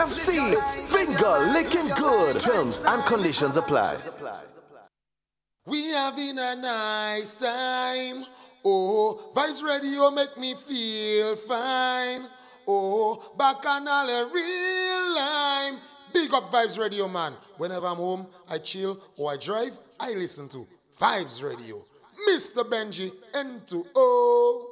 FC. It's finger licking good. Terms and conditions apply. We having a nice time. Oh, Vibes Radio make me feel fine. Oh, bacchanal a real lime. Big up Vibes Radio, man. Whenever I'm home, I chill or I drive, I listen to Vibes Radio. Mr. Benji, N2O.